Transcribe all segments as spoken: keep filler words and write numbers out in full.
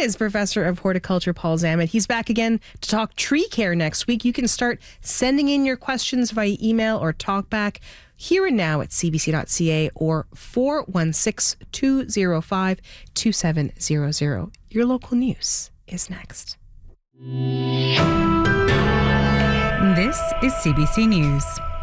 is Professor of Horticulture Paul Zammit. He's back again to talk tree care next week. You can start sending in your questions via email or talkback here and now at c b c dot c a or four one six, two zero five, two seven zero zero. Your local news is next. This is C B C News.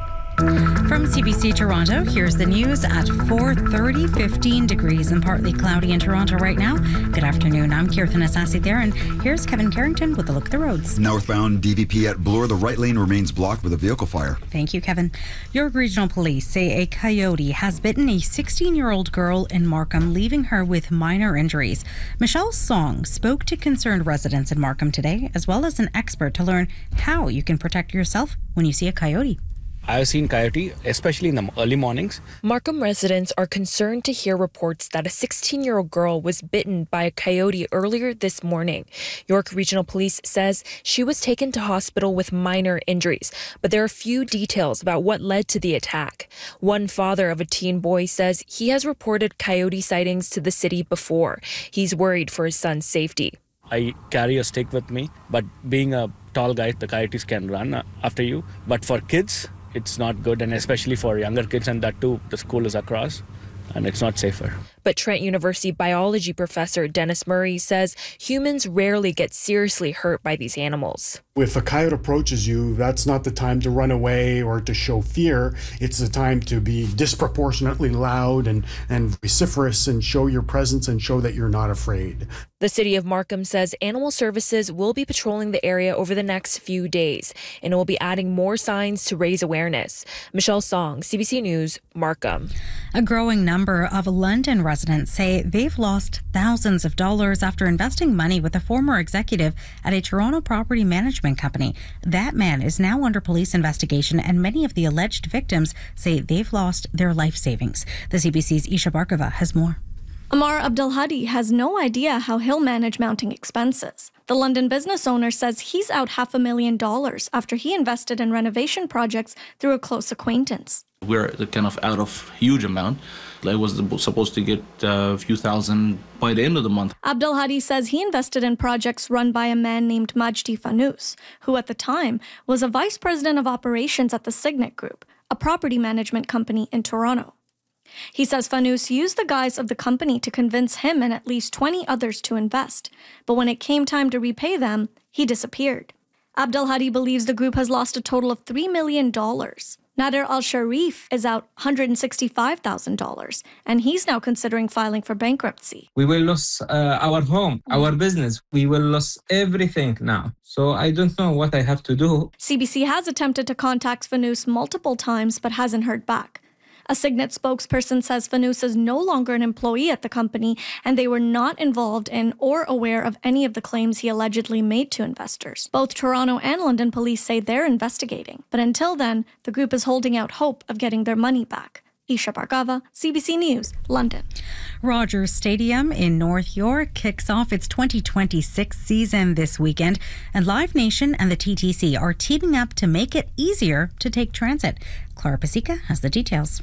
From C B C Toronto, here's the news at four thirty, fifteen degrees and partly cloudy in Toronto right now. Good afternoon, I'm Kirtan Asasi there, and here's Kevin Carrington with a look at the roads. Northbound D V P at Bloor, the right lane remains blocked with a vehicle fire. Thank you, Kevin. York Regional Police say a coyote has bitten a sixteen-year-old girl in Markham, leaving her with minor injuries. Michelle Song spoke to concerned residents in Markham today, as well as an expert to learn how you can protect yourself when you see a coyote. I've seen coyote, especially in the early mornings. Markham residents are concerned to hear reports that a sixteen-year-old girl was bitten by a coyote earlier this morning. York Regional Police says she was taken to hospital with minor injuries, but there are few details about what led to the attack. One father of a teen boy says he has reported coyote sightings to the city before. He's worried for his son's safety. I carry a stick with me, but being a tall guy, the coyotes can run after you. But for kids, it's not good, and especially for younger kids, and that too, the school is across, and it's not safer. But Trent University biology professor Dennis Murray says humans rarely get seriously hurt by these animals. If a coyote approaches you, that's not the time to run away or to show fear. It's the time to be disproportionately loud and, and vociferous and show your presence and show that you're not afraid. The city of Markham says animal services will be patrolling the area over the next few days, and it will be adding more signs to raise awareness. Michelle Song, C B C News, Markham. A growing number of London residents say they've lost thousands of dollars after investing money with a former executive at a Toronto property management company. That man is now under police investigation, and many of the alleged victims say they've lost their life savings. The C B C's Isha Barkova has more. Amar Abdelhadi has no idea how he'll manage mounting expenses. The London business owner says he's out half a million dollars after he invested in renovation projects through a close acquaintance. We're kind of out of huge amount. I was supposed to get a few thousand by the end of the month. Abdelhadi says he invested in projects run by a man named Majdi Fanous, who at the time was a vice president of operations at the Signet Group, a property management company in Toronto. He says Fanous used the guise of the company to convince him and at least twenty others to invest, but when it came time to repay them, he disappeared. Abdelhadi believes the group has lost a total of three million dollars. Nader Al-Sharif is out one hundred sixty-five thousand dollars, and he's now considering filing for bankruptcy. We will lose uh, our home, our business. We will lose everything now. So I don't know what I have to do. C B C has attempted to contact Fanous multiple times but hasn't heard back. A Signet spokesperson says Fanous is no longer an employee at the company, and they were not involved in or aware of any of the claims he allegedly made to investors. Both Toronto and London police say they're investigating. But until then, the group is holding out hope of getting their money back. Isha Barkava, C B C News, London. Rogers Stadium in North York kicks off its twenty twenty-six season this weekend, and Live Nation and the T T C are teaming up to make it easier to take transit. Clara Pasica has the details.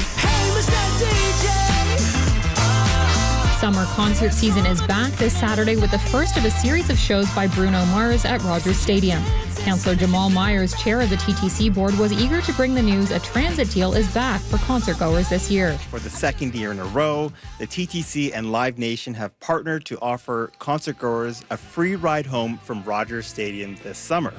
Summer concert season is back this Saturday with the first of a series of shows by Bruno Mars at Rogers Stadium. Councillor Jamal Myers, chair of the T T C board, was eager to bring the news a transit deal is back for concertgoers this year. For the second year in a row, the T T C and Live Nation have partnered to offer concertgoers a free ride home from Rogers Stadium this summer.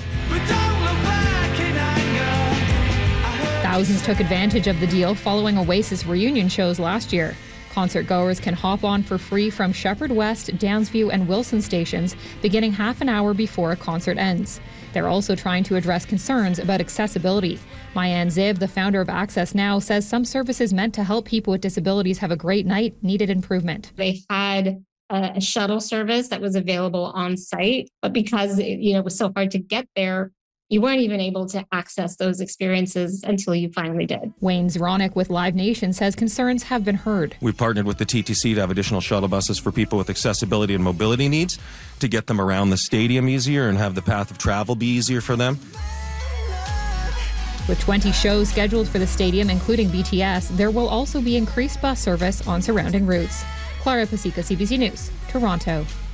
Thousands took advantage of the deal following Oasis reunion shows last year. Concertgoers can hop on for free from Shepherd West, Downsview and Wilson stations beginning half an hour before a concert ends. They're also trying to address concerns about accessibility. Mayanne Ziv, the founder of Access Now, says some services meant to help people with disabilities have a great night needed improvement. They had a, a shuttle service that was available on site, but because it, you know, it was so hard to get there, you weren't even able to access those experiences until you finally did. Wayne Zronick with Live Nation says concerns have been heard. We partnered with the T T C to have additional shuttle buses for people with accessibility and mobility needs to get them around the stadium easier and have the path of travel be easier for them. With twenty shows scheduled for the stadium, including B T S, there will also be increased bus service on surrounding routes. Clara Pasica, C B C News, Toronto.